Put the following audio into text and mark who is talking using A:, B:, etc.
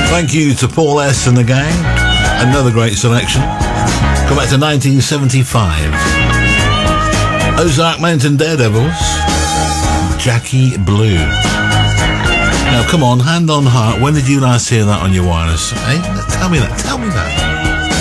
A: Thank you to Paul S. and the gang. Another great selection. Come back to 1975. Ozark Mountain Daredevils. Jackie Blue. Now, come on, hand on heart, when did you last hear that on your wireless? Eh? Tell me that.